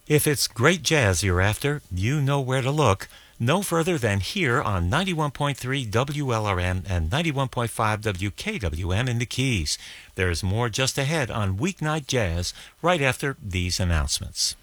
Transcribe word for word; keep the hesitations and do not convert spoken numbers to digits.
If it's great jazz you're after, you know where to look. No further than here on ninety-one point three W L R M and ninety-one point five W K W M in the Keys. There's more just ahead on Weeknight Jazz right after these announcements.